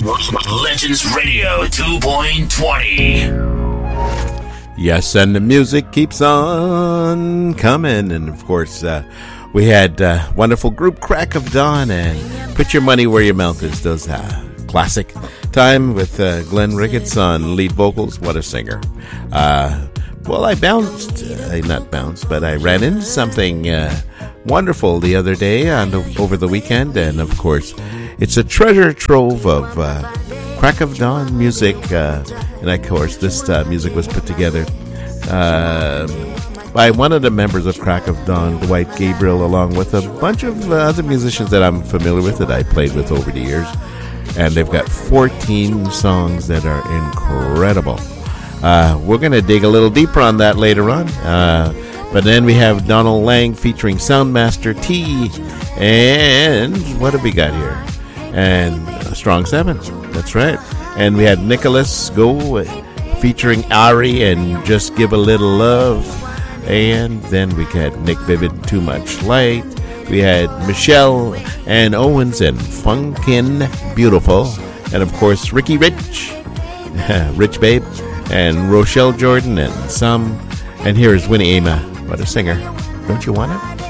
Legends Radio 2.20. Yes, and the music keeps on coming. And, of course, we had wonderful group Crack of Dawn and Put Your Money Where Your Mouth Is. Those classic time with Glenn Ricketts on lead vocals. What a singer. Well, I ran into something wonderful the other day over the weekend. And, of course, it's a treasure trove of Crack of Dawn music. And, of course, this music was put together by one of the members of Crack of Dawn, Dwight Gabriel, along with a bunch of other musicians that I'm familiar with that I played with over the years. And they've got 14 songs that are incredible. We're going to dig a little deeper on that later on. But then we have Donald Lang featuring Soundmaster T. And what have we got here? And Strong 7. That's right. And we had Nicholas Go featuring Ari and Just Give a Little Love. And then we had Nick Vivid, Too Much Light. We had Michelle and Owens and Funkin' Beautiful. And, of course, Ricky Rich, Rich Babe, and Rochelle Jordan and some. And here's Winnie Ama. What a singer. Don't you want it?